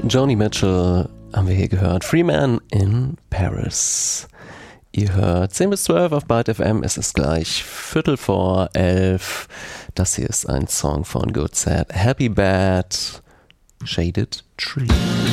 Joni Mitchell haben wir hier gehört. Free Man in Paris. Ihr hört 10 bis 12 auf Byte FM. Es ist gleich 11:15. Das hier ist ein Song von Good Sad Happy Bad, Shaded Tree.